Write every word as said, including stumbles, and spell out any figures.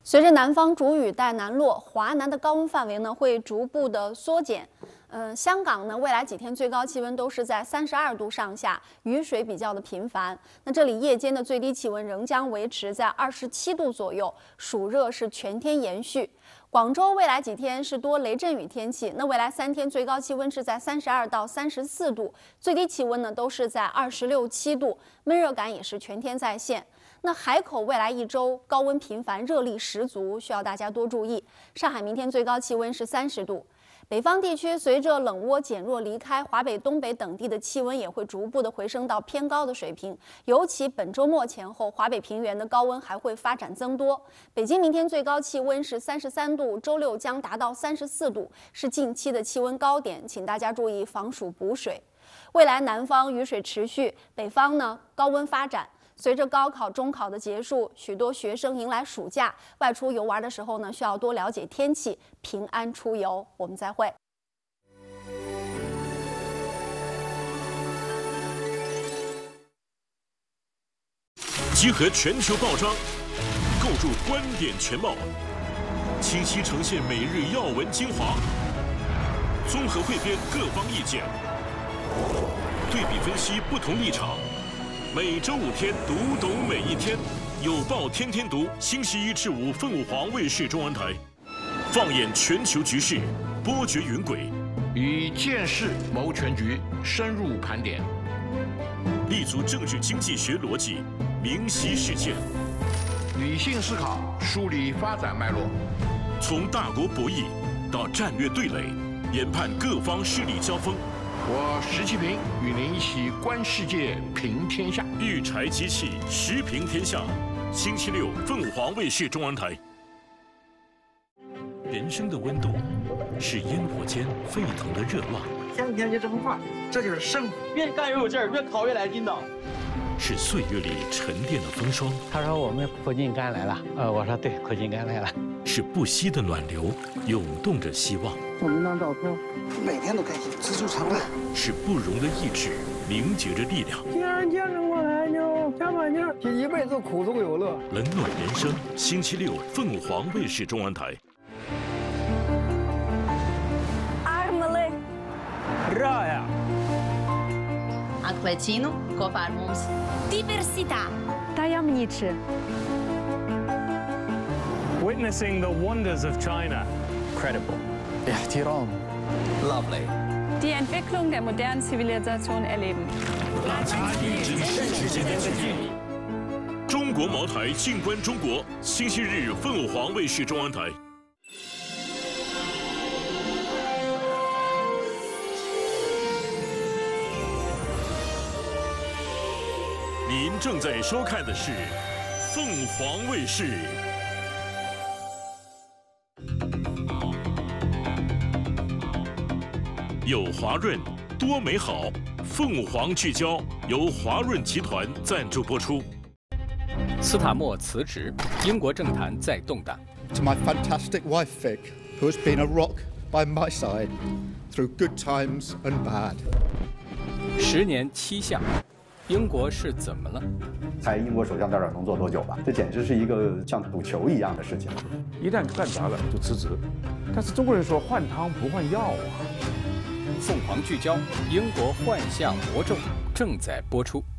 随着南方主雨带南落，华南的高温范围呢会逐步的缩减。嗯、呃，香港呢未来几天最高气温都是在三十二度上下，雨水比较的频繁。那这里夜间的最低气温仍将维持在二十七度左右，暑热是全天延续。广州未来几天是多雷阵雨天气，那未来三天最高气温是在三十二到三十四度，最低气温呢都是在二十六七度，闷热感也是全天在线。那海口未来一周高温频繁，热力十足，需要大家多注意。上海明天最高气温是三十度。北方地区随着冷涡减弱离开，华北、东北等地的气温也会逐步的回升到偏高的水平。尤其本周末前后，华北平原的高温还会发展增多。北京明天最高气温是三十三度，周六将达到三十四度，是近期的气温高点，请大家注意防暑补水。未来南方雨水持续，北方呢高温发展。随着高考、中考的结束，许多学生迎来暑假，外出游玩的时候呢，需要多了解天气，平安出游。我们再会。 集合全球报章，构筑观点全貌，清晰呈现每日要闻精华，综合汇编各方意见，对比分析不同立场。每周五天，读懂每一天，有报天天读，星期一至五，凤凰卫视中文台，放眼全球局势，波谲云轨， 以见识谋全局，深入盘点， 立足政治经济学逻辑，明晰事件， 理性思考，梳理发展脉络， 从大国博弈到战略对垒，研判各方势力交锋。 我石其平与您一起观世界，评天下。 育才机器，时评天下。星期六，凤凰卫视中文台。人生的温度是烟火间沸腾的热浪， 前几天就这么话，这就是生活。 越干越有劲儿，越考越来劲道。 是岁月里沉淀的风霜。 他说我们苦尽甘来了，呃，我说对，苦尽甘来了。 是不息的暖流，涌动着希望。 我们当照片，每天都开心，知足常乐。 是不容的意志，凝结着力量。 既然坚持过来，就加把劲儿，这一辈子苦中有乐。 冷暖人生，星期六，凤凰卫视中文台。 Armele. Raja. Atlecino, kopar mums. Diversità. Tajemniczy. Witnessing the wonders of China. Credible. Ihtiram. Lovely. Die Entwicklung der modernen Zivilisation erleben. 中国茅台，静观中国。星期日，凤凰卫视中文台。您正在收看的是凤凰卫视。有华润，多美好。凤凰聚焦由华润集团赞助播出。 斯塔默辞职，英国政坛再动荡。 To my fantastic wife Vic, who has been a rock by my side through good times and bad. 十年七项，英国是怎么了？ 猜英国首相大长能做多久吧？这简直是一个像赌球一样的事情。 一旦干砸了就辞职，但是中国人说换汤不换药啊。 凤凰聚焦，英国幻象魔咒正在播出。